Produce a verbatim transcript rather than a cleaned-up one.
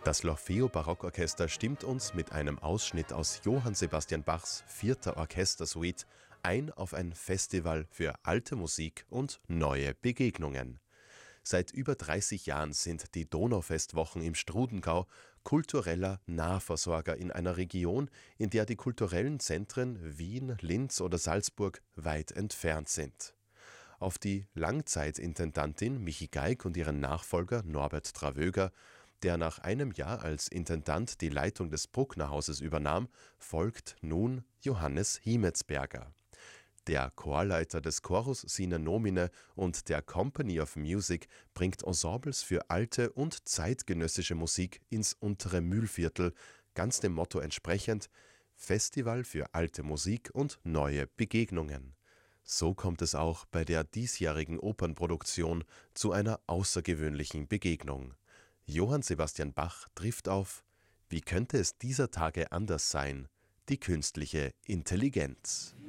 Das L'Orfeo Barockorchester stimmt uns mit einem Ausschnitt aus Johann Sebastian Bachs vierter Orchestersuite ein auf ein Festival für alte Musik und neue Begegnungen. Seit über dreißig Jahren sind die Donaufestwochen im Strudengau kultureller Nahversorger in einer Region, in der die kulturellen Zentren Wien, Linz oder Salzburg weit entfernt sind. Auf die Langzeitintendantin Michi Geig und ihren Nachfolger Norbert Travöger, der nach einem Jahr als Intendant die Leitung des Brucknerhauses übernahm, folgt nun Johannes Hiemetsberger. Der Chorleiter des Chorus Sine Nomine und der Company of Music bringt Ensembles für alte und zeitgenössische Musik ins untere Mühlviertel, ganz dem Motto entsprechend: Festival für alte Musik und neue Begegnungen. So kommt es auch bei der diesjährigen Opernproduktion zu einer außergewöhnlichen Begegnung. Johann Sebastian Bach trifft auf: Wie könnte es dieser Tage anders sein? Die künstliche Intelligenz.